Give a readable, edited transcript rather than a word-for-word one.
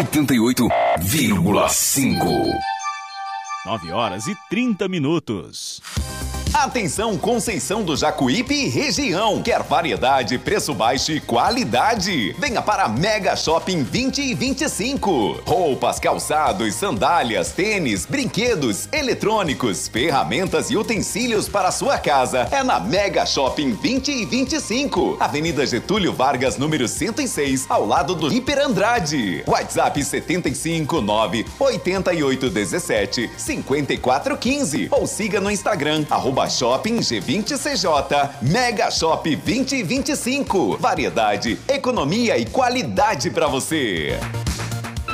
88,5. 9h30. Atenção, Conceição do Jacuípe e região. Quer variedade, preço baixo e qualidade? Venha para Mega Shopping 20 e 25. Roupas, calçados, sandálias, tênis, brinquedos, eletrônicos, ferramentas e utensílios para a sua casa. É na Mega Shopping 20 e 25. Avenida Getúlio Vargas, número 106, ao lado do Hiper Andrade. WhatsApp 755-98817-5415 ou siga no Instagram, @Shopping G20CJ. Mega Shop 2025. Variedade, economia e qualidade para você.